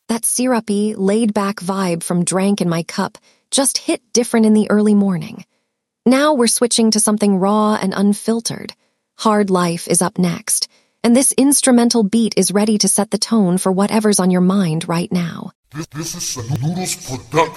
That syrupy, laid-back vibe from Drank in My Cup just hit different in the early morning. Now we're switching to something raw and unfiltered. Hard Life is up next, and this instrumental beat is ready to set the tone for whatever's on your mind right now. This is a Noodles production.